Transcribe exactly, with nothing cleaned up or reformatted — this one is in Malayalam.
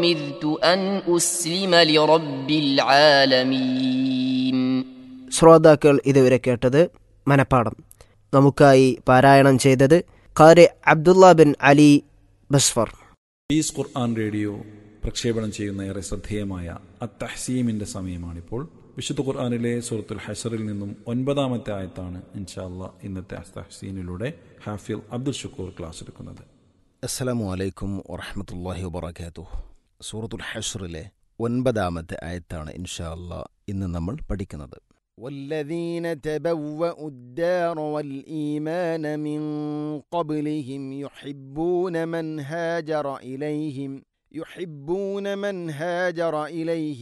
أمرت أن أسلم لرب العالمين. ശ്രോതാക്കൾ ഇതുവരെ കേട്ടത് മനപ്പാഠം. നമുക്കായി പാരായണം ചെയ്തത് ഖാരി Abdullah bin Ali Basfar. Piece ഖുർആൻ റേഡിയോ പ്രക്ഷേപണം ചെയ്യുന്ന ഏറെ ശ്രദ്ധേയമായ അത്തഹ്സീമിൻ്റെ സമയമാണിപ്പോൾ. വിശുദ്ധ ഖുർആനിലെ സൂറത്തുൽ ഹശറിൽ നിന്നും ഒൻപതാമത്തെ ആയത്താണ് ഇൻഷാ അല്ലാഹ് ഇന്നത്തെ അത്തഹ്സീനിലൂടെ ഹാഫിൽ അബ്ദുൽ ഷുക്കൂർ ക്ലാസ് എടുക്കുന്നത്. അസ്സലാമു അലൈക്കും വറഹ്മത്തുള്ളാഹി വബറകാതുഹു. സൂറത്തുൽ ഹശ്റിലെ ഒൻപതാമത്തെ ആയത്താണ് ഇൻഷാ അല്ലാഹ് ഇന്ന് നമ്മൾ പഠിക്കുന്നത്. വല്ലദീന തബവ്വഉ الدار والإيمان من قبلهم يحبون من هاجر إليهم يحبون من هاجر إليهم